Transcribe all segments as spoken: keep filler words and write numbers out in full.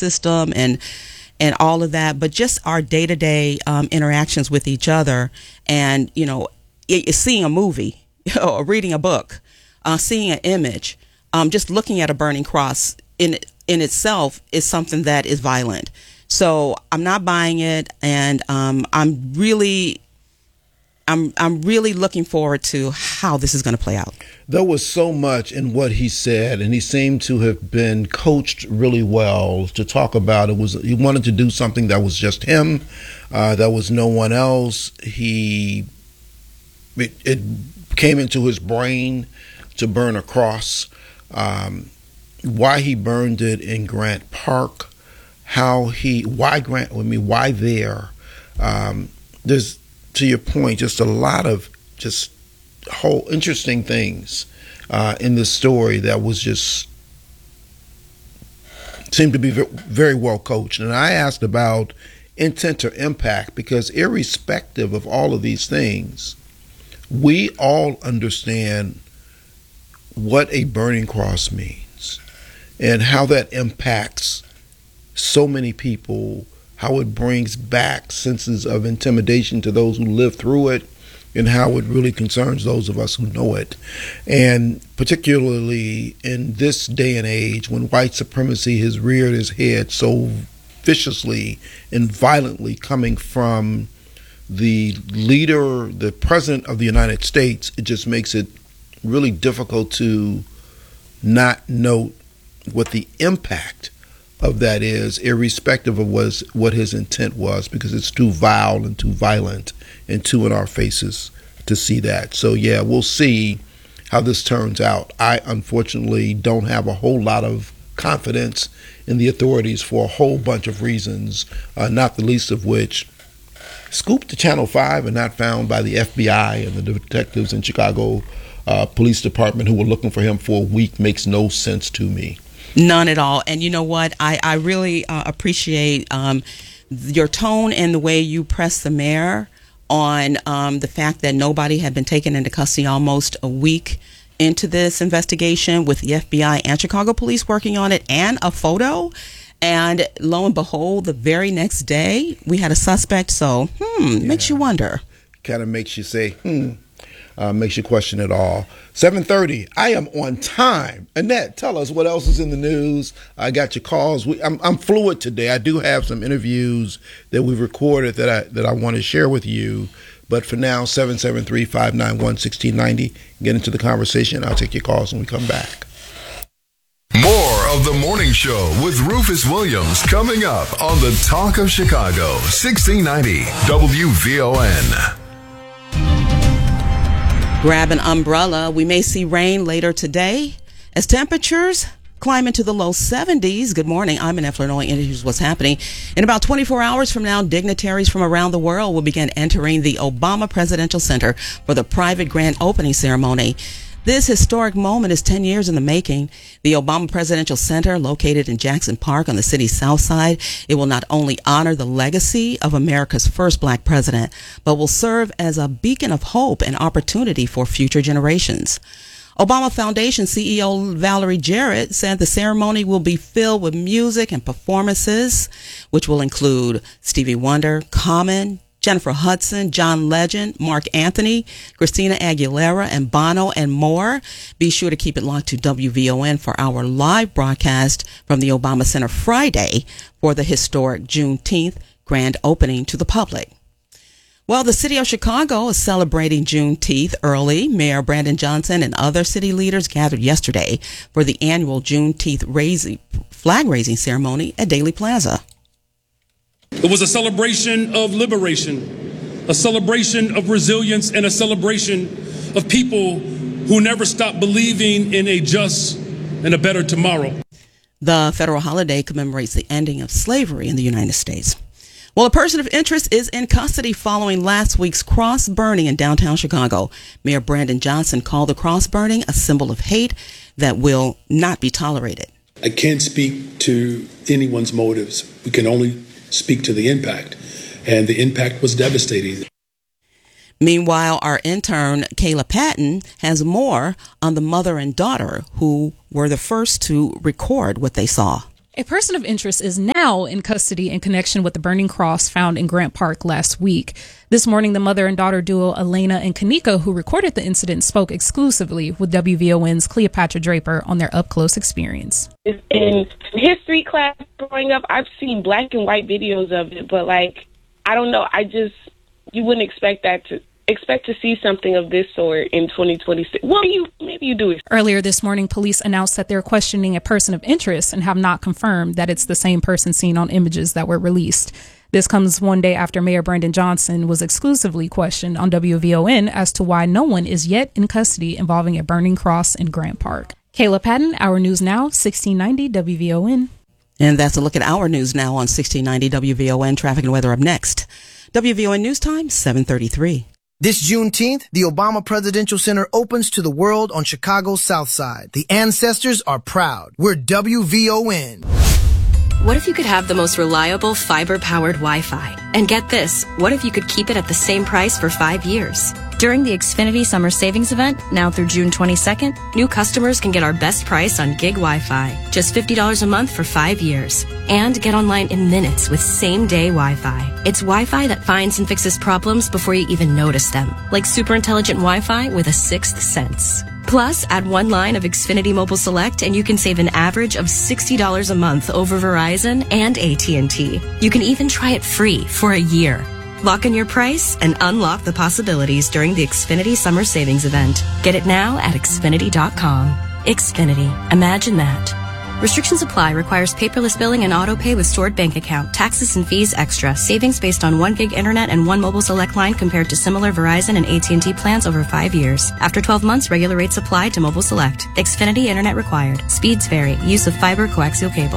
system and and all of that, but just our day-to-day um, interactions with each other, and you know, it, it's seeing a movie or reading a book, uh, seeing an image, um, just looking at a burning cross in in itself is something that is violent. So I'm not buying it, and um, I'm really, I'm I'm really looking forward to how this is going to play out. There was so much in what he said, and he seemed to have been coached really well to talk about. It was he wanted to do something that was just him, uh, that was no one else. He it, it came into his brain to burn a cross. Um, why he burned it in Grant Park, how he why Grant I mean why there. Um, there's, to your point, just a lot of just whole interesting things uh, in this story that was just seemed to be very well coached. And I asked about intent or impact, because irrespective of all of these things, we all understand what a burning cross means and how that impacts so many people, how it brings back senses of intimidation to those who live through it, and how it really concerns those of us who know it. And particularly in this day and age when white supremacy has reared its head so viciously and violently, coming from the leader, the president of the United States, it just makes it really difficult to not note what the impact of that is, irrespective of was what his intent was, because it's too vile and too violent and too in our faces to see that. So yeah, we'll see how this turns out. I unfortunately don't have a whole lot of confidence in the authorities for a whole bunch of reasons, uh, not the least of which, scooped to Channel five and not found by the F B I and the detectives in Chicago uh, Police Department who were looking for him for a week makes no sense to me. None at all. And you know what? I, I really uh, appreciate um, your tone and the way you press the mayor on um, the fact that nobody had been taken into custody almost a week into this investigation, with the F B I and Chicago police working on it, and a photo. And lo and behold, the very next day, we had a suspect. So, hmm, yeah. Makes you wonder. Kind of makes you say, hmm. Uh, makes you question it all. seven thirty, I am on time. Annette, tell us what else is in the news. I got your calls. We, I'm, I'm fluid today. I do have some interviews that we've recorded that I that I want to share with you. But for now, seven seven three, five nine one, one six nine zero. Get into the conversation. I'll take your calls when we come back. More of the morning show with Rufus Williams coming up on the Talk of Chicago, sixteen ninety W V O N. Grab an umbrella. We may see rain later today as temperatures climb into the low seventies. Good morning. I'm Annette Flournoy, and here's what's happening. In about twenty-four hours from now, dignitaries from around the world will begin entering the Obama Presidential Center for the private grand opening ceremony. This historic moment is ten years in the making. The Obama Presidential Center, located in Jackson Park on the city's south side, it will not only honor the legacy of America's first black president, but will serve as a beacon of hope and opportunity for future generations. Obama Foundation C E O Valerie Jarrett said the ceremony will be filled with music and performances, which will include Stevie Wonder, Common, Jennifer Hudson, John Legend, Mark Anthony, Christina Aguilera, and Bono, and more. Be sure to keep it locked to W V O N for our live broadcast from the Obama Center Friday for the historic Juneteenth grand opening to the public. Well, the city of Chicago is celebrating Juneteenth early. Mayor Brandon Johnson and other city leaders gathered yesterday for the annual Juneteenth raising, flag-raising ceremony at Daley Plaza. It was a celebration of liberation, a celebration of resilience, and a celebration of people who never stopped believing in a just and a better tomorrow. The federal holiday commemorates the ending of slavery in the United States. Well, a person of interest is in custody following last week's cross burning in downtown Chicago. Mayor Brandon Johnson called the cross burning a symbol of hate that will not be tolerated. I can't speak to anyone's motives. We can only speak to the impact, and the impact was devastating. Meanwhile, our intern, Kayla Patton, has more on the mother and daughter who were the first to record what they saw. A person of interest is now in custody in connection with the burning cross found in Grant Park last week. This morning, the mother and daughter duo Elena and Kanika, who recorded the incident, spoke exclusively with W V O N's Cleopatra Draper on their up-close experience. In history class growing up, I've seen black and white videos of it, but, like, I don't know. I just, you wouldn't expect that to, expect to see something of this sort in twenty twenty-six. Well, you maybe you do. Earlier this morning, police announced that they're questioning a person of interest and have not confirmed that it's the same person seen on images that were released. This comes one day after Mayor Brandon Johnson was exclusively questioned on W V O N as to why no one is yet in custody involving a burning cross in Grant Park. Kayla Patton, Our News Now, sixteen ninety W V O N. And that's a look at Our News Now on sixteen ninety W V O N. Traffic and weather up next. W V O N News Time, seven thirty-three. This Juneteenth, the Obama Presidential Center opens to the world on Chicago's South Side. The ancestors are proud. We're W V O N. What if you could have the most reliable fiber-powered Wi-Fi? And get this, what if you could keep it at the same price for five years? During the Xfinity Summer Savings Event, now through June twenty-second, new customers can get our best price on gig Wi-Fi, just fifty dollars a month for five years. And get online in minutes with same-day Wi-Fi. It's Wi-Fi that finds and fixes problems before you even notice them, like super intelligent Wi-Fi with a sixth sense. Plus, add one line of Xfinity Mobile Select and you can save an average of sixty dollars a month over Verizon and A T and T. You can even try it free for a year. Lock in your price and unlock the possibilities during the Xfinity Summer Savings Event. Get it now at Xfinity dot com. Xfinity. Imagine that. Restrictions apply. Requires paperless billing and auto pay with stored bank account. Taxes and fees extra. Savings based on one gig internet and one mobile select line compared to similar Verizon and A T and T plans over five years. After twelve months, regular rates apply to mobile select. Xfinity internet required. Speeds vary. Use of fiber coaxial cable.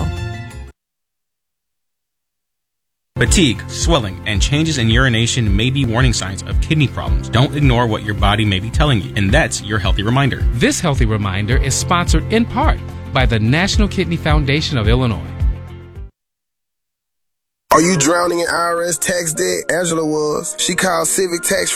Fatigue, swelling, and changes in urination may be warning signs of kidney problems. Don't ignore what your body may be telling you, and that's your Healthy Reminder. This Healthy Reminder is sponsored in part by the National Kidney Foundation of Illinois. Are you drowning in I R S tax debt? Angela was. She called Civic Tax